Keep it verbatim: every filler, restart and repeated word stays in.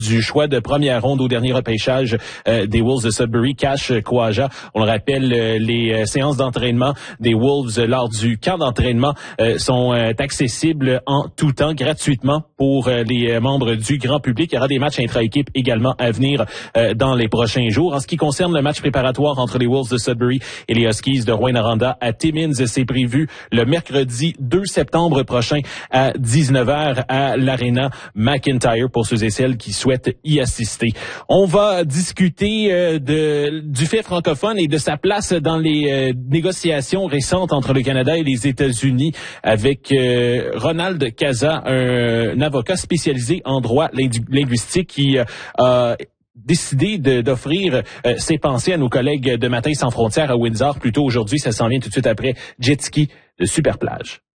du choix de première ronde au dernier repêchage euh, des Wolves de Sudbury, Cash Kouaja. On le rappelle, euh, les euh, séances d'entraînement des Wolves euh, lors du camp d'entraînement euh, sont euh, accessibles en tout temps, gratuitement pour euh, les membres du grand public. Il y aura des matchs intra-équipe également à venir euh, dans les prochains jours. En ce qui concerne le match préparatoire entre les Wolves de Sudbury et les Huskies de Rouyn-Noranda à Timmins, c'est prévu le mercredi deux septembre prochain à dix-neuf heures à l'Arena McIntyre pour ceux et celles qui souhaitent y assister. On va discuter euh, de, du fait francophone et de sa place dans les euh, négociations récentes entre le Canada et les États-Unis avec euh, Ronald Casa, un, un avocat spécialisé en droit linguistique qui euh, a décidé de, d'offrir euh, ses pensées à nos collègues de Matin sans frontières à Windsor plus tôt aujourd'hui. Ça s'en vient tout de suite après Jet Ski de Superplage.